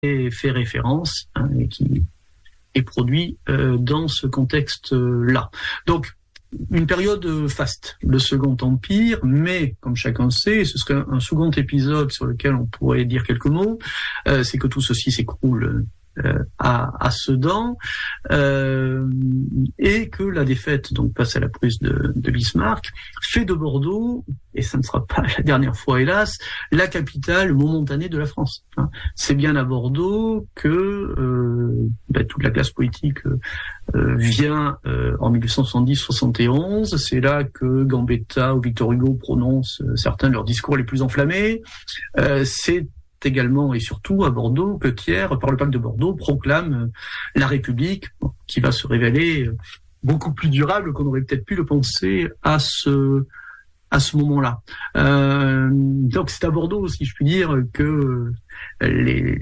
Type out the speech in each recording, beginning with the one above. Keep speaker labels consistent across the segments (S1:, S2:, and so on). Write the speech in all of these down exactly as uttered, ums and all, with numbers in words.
S1: fait référence hein, et qui est produit euh, dans ce contexte-là. Donc, une période faste, le Second Empire, mais comme chacun sait, ce serait un second épisode sur lequel on pourrait dire quelques mots, euh, c'est que tout ceci s'écroule euh, à, à Sedan, euh, et que la défaite, donc face à la Prusse de, de Bismarck, fait de Bordeaux, et ça ne sera pas la dernière fois hélas, la capitale momentanée de la France. Hein. C'est bien à Bordeaux que euh, ben, toute la classe politique euh, vient euh, en mille huit cent soixante-dix soixante et onze. C'est là que Gambetta ou Victor Hugo prononcent euh, certains de leurs discours les plus enflammés. Euh, c'est également et surtout à Bordeaux que Thiers, par le pacte de Bordeaux, proclame euh, la République, bon, qui va se révéler euh, beaucoup plus durable qu'on aurait peut-être pu le penser à ce à ce moment-là. Euh, donc c'est à Bordeaux, si je puis dire, que les,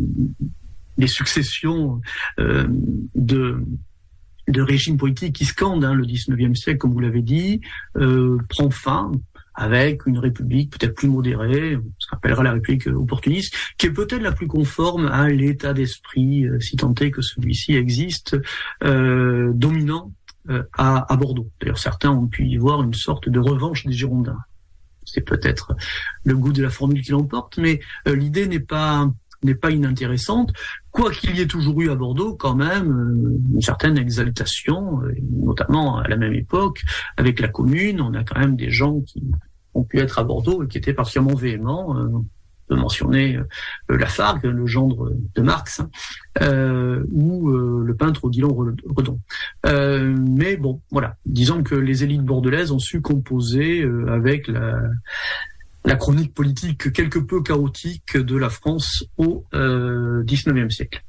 S1: les successions euh, de, de régimes politiques qui scandent hein, le dix-neuvième siècle, comme vous l'avez dit, euh, prend fin avec une république peut-être plus modérée, ce qu'on appellera la république opportuniste, qui est peut-être la plus conforme à l'état d'esprit, euh, si tant est que celui-ci existe, euh, dominant À, à Bordeaux. D'ailleurs, certains ont pu y voir une sorte de revanche des Girondins. C'est peut-être le goût de la formule qui l'emporte, mais euh, l'idée n'est pas n'est pas inintéressante. Quoi qu'il y ait toujours eu à Bordeaux, quand même, euh, une certaine exaltation, euh, notamment à la même époque, avec la Commune, on a quand même des gens qui ont pu être à Bordeaux et qui étaient particulièrement véhéments. Euh, de mentionner euh, Lafargue, le gendre de Marx, hein, euh, ou euh, le peintre Odilon Redon. Euh, mais bon, voilà, disons que les élites bordelaises ont su composer euh, avec la, la chronique politique quelque peu chaotique de la France au euh, dix-neuvième siècle.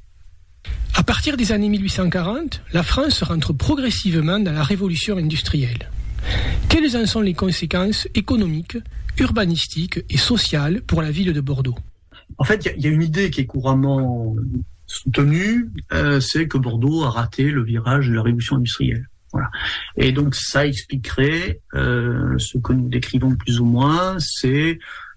S2: À partir des années mille huit cent quarante, la France rentre progressivement dans la révolution industrielle. Quelles en sont les conséquences économiques, urbanistiques et sociales pour la ville de Bordeaux ?
S1: En fait, il y, y a une idée qui est couramment soutenue, euh, c'est que Bordeaux a raté le virage de la révolution industrielle. Voilà. Et donc ça expliquerait euh, ce que nous décrivons plus ou moins, c'est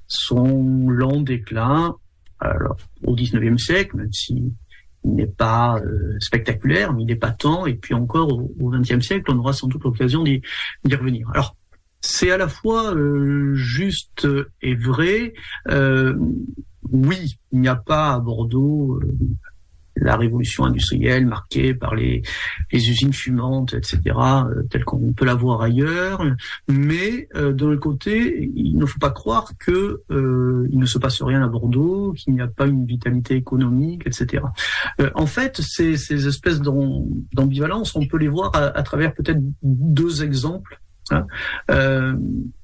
S1: son lent déclin alors, au dix-neuvième siècle, même si il n'est pas euh, spectaculaire, mais il est patent, et puis encore au, au vingtième siècle, on aura sans doute l'occasion d'y, d'y revenir. Alors, c'est à la fois euh, juste et vrai. Euh, oui, il n'y a pas à Bordeaux euh, la révolution industrielle marquée par les, les usines fumantes, et cetera, euh, telle qu'on peut la voir ailleurs. Mais euh, d'un autre côté, il ne faut pas croire que euh, il ne se passe rien à Bordeaux, qu'il n'y a pas une vitalité économique, et cetera. Euh, en fait, ces, ces espèces d'ambivalence, on peut les voir à, à travers peut-être deux exemples. Hein. Euh,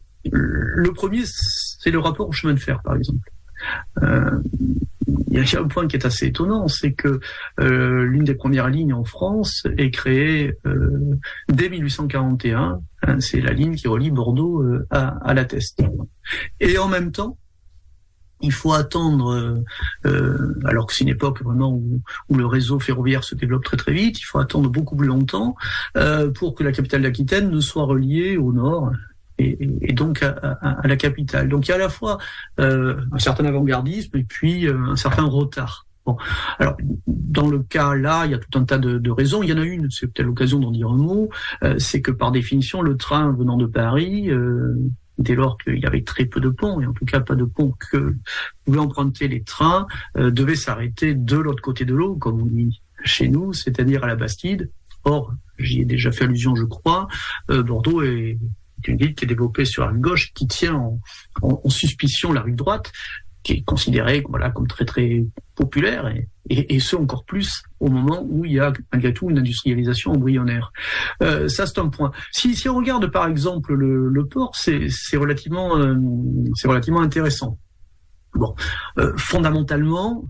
S1: le premier, c'est le rapport au chemin de fer, par exemple. Euh, il y a un point qui est assez étonnant, c'est que euh, l'une des premières lignes en France est créée euh, dès mille huit cent quarante et un. Hein, c'est la ligne qui relie Bordeaux euh, à, à La Teste. Et en même temps, il faut attendre, euh, alors que c'est une époque vraiment où, où le réseau ferroviaire se développe très très vite, il faut attendre beaucoup plus longtemps euh, pour que la capitale d'Aquitaine ne soit reliée au nord. Et, et donc à, à, à la capitale. Donc il y a à la fois euh, un certain avant-gardisme et puis euh, un certain retard. Bon, alors dans le cas là, il y a tout un tas de, de raisons. Il y en a une, c'est peut-être l'occasion d'en dire un mot, euh, c'est que par définition, le train venant de Paris, euh, dès lors qu'il y avait très peu de ponts, et en tout cas pas de ponts que pouvaient emprunter les trains, euh, devait s'arrêter de l'autre côté de l'eau, comme on dit chez nous, c'est-à-dire à la Bastide. Or, j'y ai déjà fait allusion, je crois, euh, Bordeaux est C'est une ville qui est développée sur la rive gauche, qui tient en, en, en suspicion la rive droite, qui est considérée voilà, comme très très populaire, et, et, et ce encore plus au moment où il y a malgré tout une industrialisation embryonnaire. Euh, ça c'est un point. Si, si on regarde par exemple le, le port, c'est, c'est, relativement, euh, c'est relativement intéressant. Bon, euh, fondamentalement,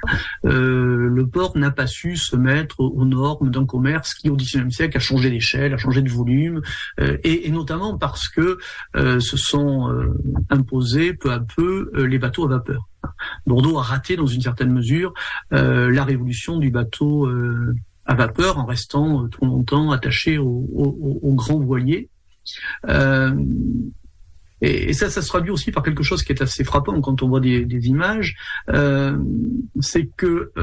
S1: euh, le port n'a pas su se mettre aux normes d'un commerce qui, au dix-neuvième siècle, a changé d'échelle, a changé de volume, euh, et, et notamment parce que euh, se sont euh, imposés peu à peu euh, les bateaux à vapeur. Bordeaux a raté, dans une certaine mesure, euh, la révolution du bateau euh, à vapeur en restant euh, trop longtemps attaché au, au, au grand voilier. Euh, Et, et ça, ça se traduit aussi par quelque chose qui est assez frappant quand on voit des, des images, euh, c'est que